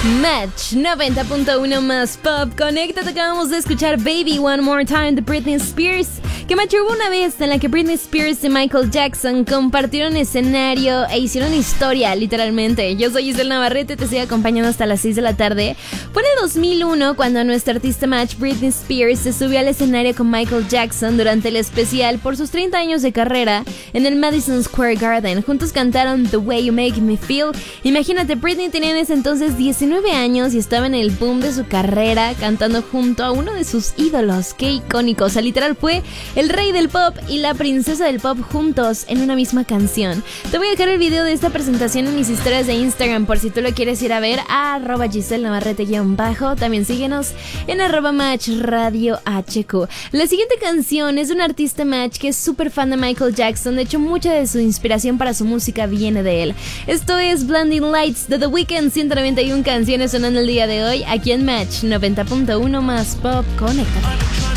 Match 90.1 más pop. Conéctate, acabamos de escuchar Baby One More Time de Britney Spears. Que Match, hubo una vez en la que Britney Spears y Michael Jackson compartieron escenario e hicieron historia, literalmente. Yo soy Giselle Navarrete, te estoy acompañando hasta las 6 de la tarde. Fue en el 2001 cuando nuestra artista Match, Britney Spears, se subió al escenario con Michael Jackson durante el especial por sus 30 años de carrera en el Madison Square Garden. Juntos cantaron The Way You Make Me Feel. Imagínate, Britney tenía en ese entonces 19 años y estaba en el boom de su carrera cantando junto a uno de sus ídolos. Qué icónico, o sea, literal fue el rey del pop y la princesa del pop juntos en una misma canción. Te voy a dejar el video de esta presentación en mis historias de Instagram por si tú lo quieres ir a ver, a @Giselle Navarrete_. También síguenos en @Match Radio HQ. La siguiente canción es de un artista Match que es súper fan de Michael Jackson. De hecho, mucha de su inspiración para su música viene de él. Esto es Blinding Lights de The Weeknd. 191 canciones sonando el día de hoy aquí en Match 90.1 más pop. Conéctate.